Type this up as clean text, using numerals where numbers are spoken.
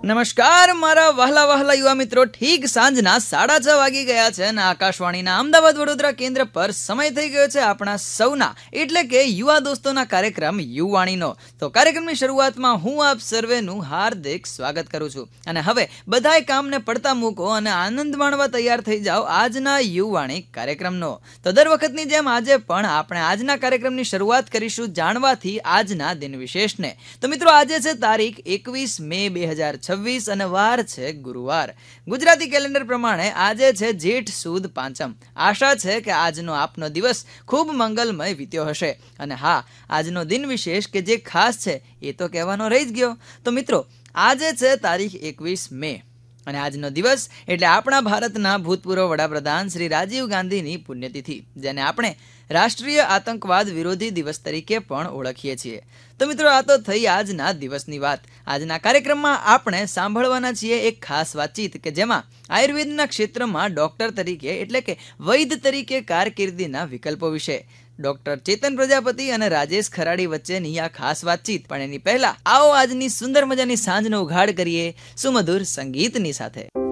નમસ્કાર મારા વહાલા વહાલા યુવા મિત્રો, ઠીક સાંજના 6:30 વાગી ગયા છે અને આકાશવાણીના અમદાવાદ વડોદરા કેન્દ્ર પર સમય થઈ ગયો છે આપણા સૌના એટલે કે યુવા દોસ્તોના કાર્યક્રમ યુવાણીનો. તો કાર્યક્રમની શરૂઆતમાં હું આપ સર્વેનું હાર્દિક સ્વાગત કરું છું અને હવે બધાય કામને પડતા મૂકો અને આનંદ માણવા તૈયાર થઈ જાઓ આજના યુવાણી કાર્યક્રમનો. તો દર વખતની જેમ આજે પણ આપણે આજના કાર્યક્રમની શરૂઆત કરીશું જાણવાથી આજના દિન વિશેષને. તો મિત્રો, આજે છે તારીખ 21 મે 2026 અને વાર છે ગુરુવાર. ગુજરાતી કેલેન્ડર પ્રમાણે આજે છે જેઠ સુદ પાંચમ. આશા છે કે આજનો આપનો દિવસ ખૂબ મંગલમય વીત્યો હશે. અને હા, આજનો દિન વિશેષ કે જે ખાસ છે એ તો કહેવાનો રહી જ ગયો. તો મિત્રો, આજે છે તારીખ 21 મે અને આજનો દિવસ એટલે આપણા ભારતના ભૂતપૂર્વ વડાપ્રધાન શ્રી રાજીવ ગાંધીની પુણ્યતિથિ, જેને આપણે રાષ્ટ્રીય આતંકવાદ વિરોધી દિવસ તરીકે પણ ઓળખીએ છીએ. તો મિત્રો, આ તો થઈ આજના દિવસની વાત. આજના કાર્યક્રમમાં આપણે સાંભળવાના છીએ એક ખાસ વાતચીત કે જેમાં આયુર્વેદના ક્ષેત્રમાં ડોક્ટર તરીકે એટલે કે વૈદ્ય તરીકે કારકિર્દીના વિકલ્પો વિશે ડોક્ટર ચેતન પ્રજાપતિ અને રાજેશ ખરાડી વચ્ચેની આ ખાસ વાતચીત. પણ એની પહેલા આવો આજની સુંદર મજાની સાંજનો ઉઘાડ કરીએ સુમધુર સંગીતની સાથે.